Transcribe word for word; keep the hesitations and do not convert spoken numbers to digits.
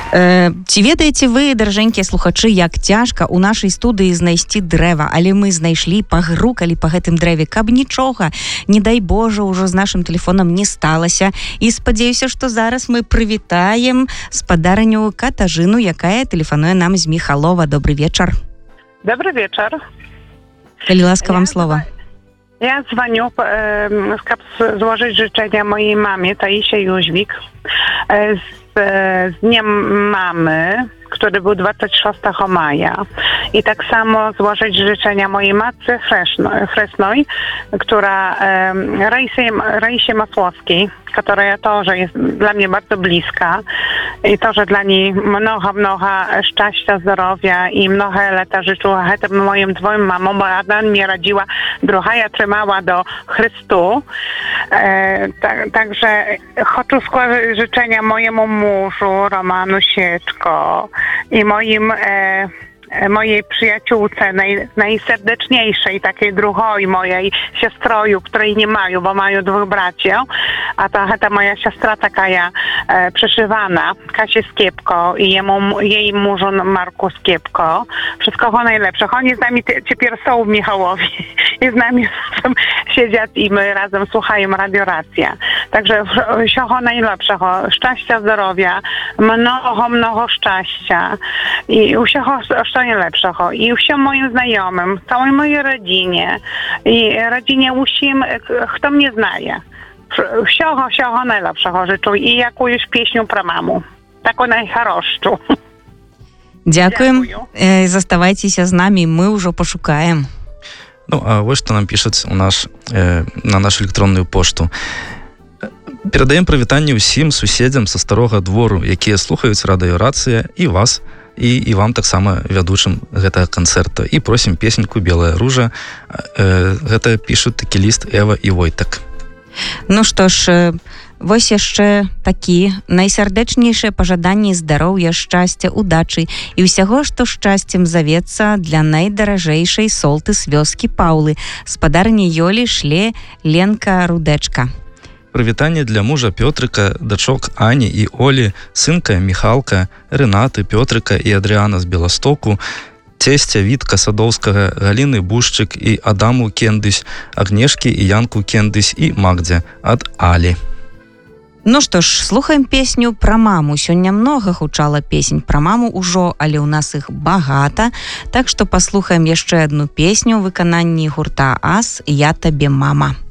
Э, ці ведаеце вы, даражэнькія слухачы, як цяжка ў нашай студыі знайсці дрэва, але мы знайшлі, пагрукалі па гэтым дрэве, каб нічога, не дай Божа, ўжо з нашым тэлефонам не сталася. І спадзяюся, што зараз мы прывітаем спадарню Катажыну, якая тэлефануе нам з Міхалова. Добрый вечар. Добрый вечер. Калі ласка, вам слова. Ja dzwonię, e, chcę złożyć życzenia mojej mamie, Taisie Jóźwik, e, z, e, z Dniem Mamy, który był dwudziestego szóstego maja. I tak samo złożyć życzenia mojej matce chrzestnej, która e, Raisie, Raisie Masłowskiej, która тоже jest dla mnie bardzo bliska. I to, że dla niej mnogo, mnogo szczęścia, zdrowia i mnogo lata życzyła tym moim dwoim mamom, bo jedna mnie radziła, druga ja trzymała do Chrystu. E, tak, także chcę składać życzenia mojemu mężu, Romanu Sieczko, i moim e, mojej przyjaciółce, naj, najserdeczniejszej, takiej drugiej mojej siostroju, której nie mają, bo mają dwóch braci, a ta, ta moja siostra taka ja e, przeszywana, Kasie Skiepko i jemu, jej mężu Marku Skiepko. Wszystkiego najlepszego. Oni z nami teraz są w Michałowie i z nami razem siedzą i my razem słuchają radioracja. Także wszystkiego najlepszego. Szczęścia, zdrowia, mnogo, mnogo szczęścia i wszystkiego najlepszego. I wszystkim moim znajomym, całej mojej rodzinie i rodzinie usім, kto mnie znaje. Всього, всього najlepszego życzę i jakąś pieśnię про маму. Taką najchoroszczą. Дякуем. Э, заставайтеся з намі, мы ўжо пашукаем. Ну, а вот что нам пишет у нас э, на нашу электронную пошту. Перадаем прывітанне ўсім суседзям са старога двору, якія слухаюць радыёрацыя, і вас, і, і вам таксама вядучым гэтага канцэрта. І просім песеньку «Белая ружа». Э, гэта пішуць такі ліст Эва і Войтак. Ну што ж, вось яшчэ такі найсардэчнейшыя пажаданні здароўя, шчасця, удачы і ўсяго, што шчасцем завецца для найдаражэйшай солты з вёскі Паўлы, спадарні Ёлі шле Ленка Рудечка. Прывітанне для мужа Пётрыка, дачок Ані і Олі, сынка Міхалка, Рэнаты, Пётрыка і Адрыяна з Беластоку, цесця Вітка Садоўскага, Галіны Бушчык і Адаму Кендысь, Агнешкі і Янку Кендысь і Магдзе ад Алі. Ну што ж, слухаем песню пра маму. Сёння многа гучала песень пра маму ўжо, але ў нас іх багата. Так што паслухаем яшчэ адну песню ў выкананні гурта «Ас, я табе мама».